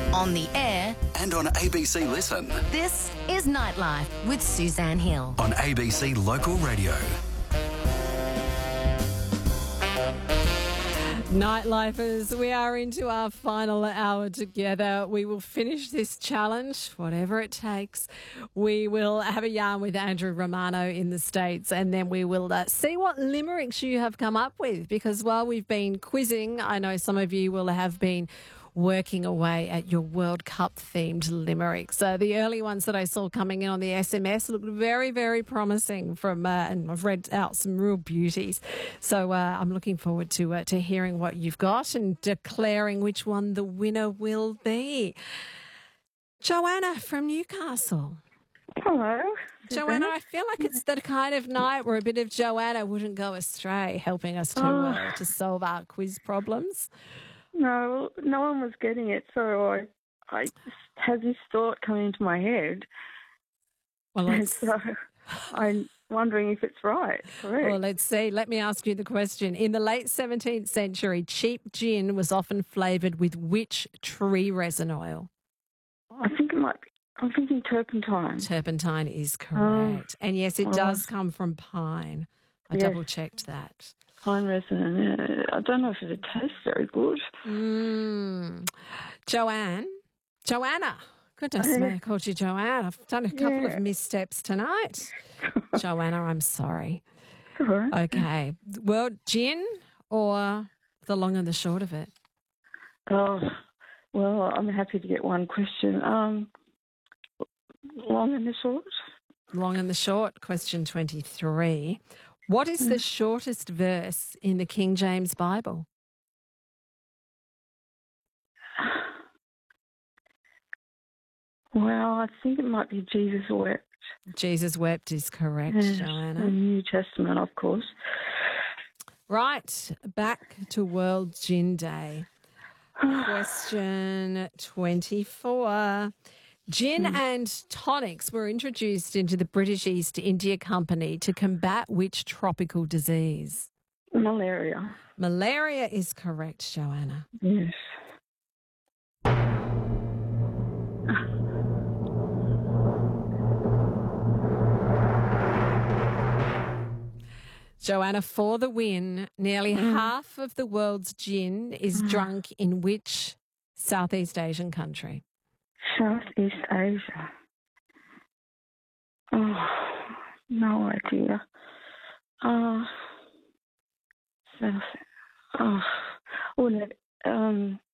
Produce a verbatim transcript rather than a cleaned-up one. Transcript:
on the air, and on A B C Listen. this is Nightlife with Suzanne Hill. On A B C Local Radio. Nightlifers, we are into our final hour together. We will finish this challenge, whatever it takes. We will have a yarn with Andrew Romano in the States, and then we will uh, see what limericks you have come up with, because while we've been quizzing, I know some of you will have been working away at your World Cup themed limericks. So the early ones that I saw coming in on the S M S looked very, very promising from, uh, and I've read out some real beauties. So uh, I'm looking forward to uh, to hearing what you've got and declaring which one the winner will be. Joanna from Newcastle. Hello. Joanna, I feel like it's the kind of night where a bit of Joanna wouldn't go astray, helping us to Oh. uh, to solve our quiz problems. No, no one was getting it, so I, I just had this thought come into my head, Well, and let's so I'm wondering if it's right. Correct. Well, let's see. Let me ask you the question. In the late seventeenth century, cheap gin was often flavoured with which tree resin oil? I think it might be. I'm thinking turpentine. Turpentine is correct. and yes, it oh. does come from pine. I Yes. double checked that. Pine resin. Yeah. I don't know if it tastes very good. Mm. Joanne. Joanna. Goodness me, I called you Joanne. I've done a couple Yeah. of missteps tonight. Joanna, I'm sorry. All right. Okay. Well, gin or the long and the short of it? Oh, well, I'm happy to get one question. Um, long and the short? Long and the short, question twenty-three. What is the shortest verse in the King James Bible? Well, I think it might be Jesus wept. Jesus wept is correct, Yes, Joanna. the New Testament, of course. Right, back to World Gin Day. Question twenty-four. Gin and tonics were introduced into the British East India Company to combat which tropical disease? Malaria. Malaria is correct, Joanna. Yes. Joanna, for the win, nearly half of the world's gin is drunk in which Southeast Asian country? Southeast Asia. Oh, no idea. Uh, South. Oh, wouldn't it? Um,